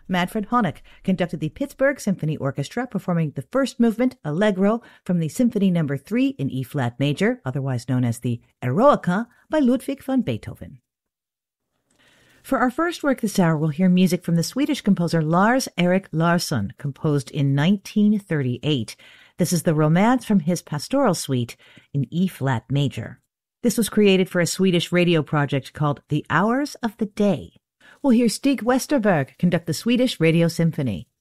Manfred Honeck conducted the Pittsburgh Symphony Orchestra, performing the first movement, Allegro, from the Symphony No. 3 in E-flat major, otherwise known as the Eroica, by Ludwig van Beethoven. For our first work this hour, we'll hear music from the Swedish composer Lars-Erik Larsson, composed in 1938. This is the Romance from his Pastoral Suite in E-flat major. This was created for a Swedish radio project called The Hours of the Day. We'll hear Stig Westerberg conduct the Swedish Radio Symphony.